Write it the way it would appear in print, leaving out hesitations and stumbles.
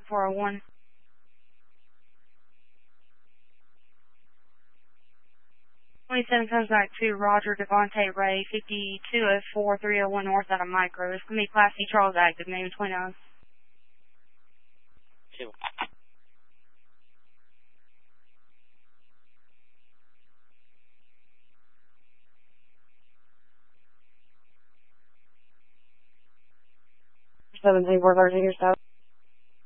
401. 27 comes back to Roger Devontae Ray, 5204 301 North out of Micro. It's going to be Class C Charles active, name 29. 2. Seven 4 Thursday, your stop.